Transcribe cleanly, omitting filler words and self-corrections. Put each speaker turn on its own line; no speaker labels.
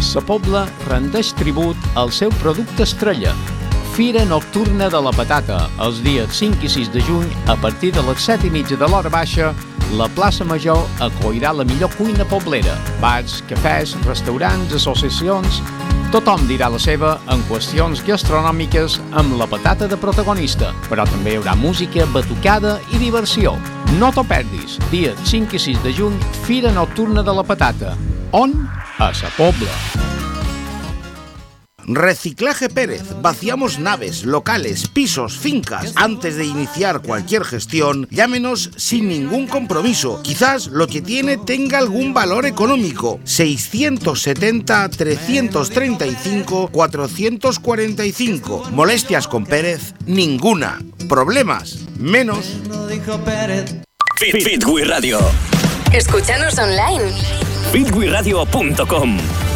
Sa Pobla rendeix tribut al seu producte estrella. Fira Nocturna de la Patata, els dies 5 i 6 de juny, a partir de les 7:30 de l'hora baixa, la plaça Major acollirà la millor cuina poblera. Bars, cafès, restaurants, associacions... Tothom dirà la seva en qüestions gastronòmiques amb la patata de protagonista, però també hi haurà música, batucada i diversió. No t'ho perdis, dia 5 i 6 de juny, Fira Nocturna de la Patata. On? A Sa Pobla.
Reciclaje Pérez. Vaciamos naves, locales, pisos, fincas. Antes de iniciar cualquier gestión, llámenos sin ningún compromiso. Quizás lo que tiene tenga algún valor económico. 670-335-445. Molestias con Pérez, ninguna. Problemas, menos.
Fitwi Radio.
Escúchanos online.
fitwiradio.com